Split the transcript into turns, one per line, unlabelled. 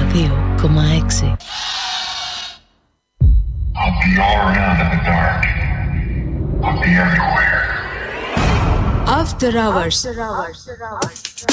102,6.
I'll be all around in the dark. I'll be everywhere.
After Hours.